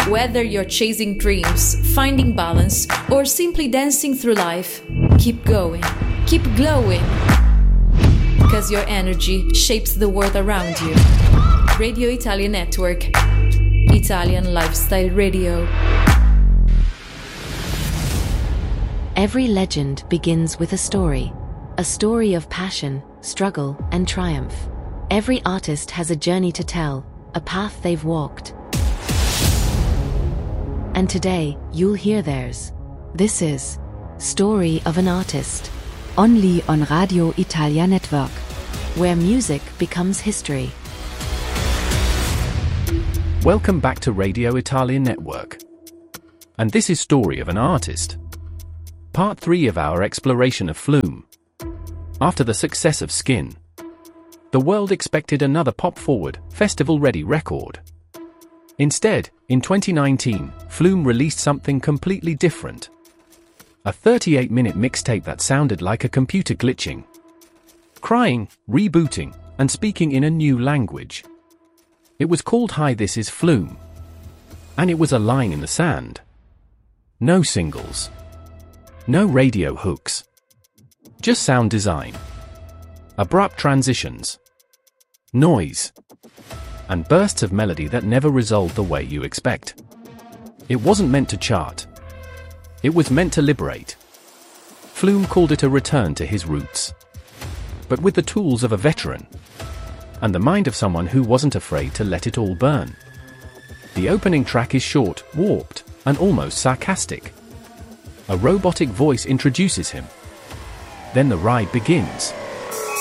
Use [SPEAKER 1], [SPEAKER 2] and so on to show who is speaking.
[SPEAKER 1] Whether you're chasing dreams, finding balance, or simply dancing through life, keep going, keep glowing. Because your energy shapes the world around you. Radio Italia Network. Italian Lifestyle Radio.
[SPEAKER 2] Every legend begins with a story of passion, struggle, and triumph. Every artist has a journey to tell, a path they've walked. And today, you'll hear theirs. This is Story of an Artist.
[SPEAKER 3] Only on Radio Italia Network.
[SPEAKER 2] Where music becomes history.
[SPEAKER 4] Welcome back to Radio Italia Network. And this is Story of an Artist. Part 3 of our exploration of Flume. After the success of Skin, the world expected another pop-forward, festival-ready record. Instead, in 2019, Flume released something completely different. A 38-minute mixtape that sounded like a computer glitching, crying, rebooting, and speaking in a new language. It was called Hi, This Is Flume. And it was a line in the sand. No singles. No radio hooks. Just sound design. Abrupt transitions. Noise. And bursts of melody that never resolved the way you expect. It wasn't meant to chart. It was meant to liberate. Flume called it a return to his roots. But with the tools of a veteran. And the mind of someone who wasn't afraid to let it all burn. The opening track is short, warped, and almost sarcastic. A robotic voice introduces him. Then the ride begins.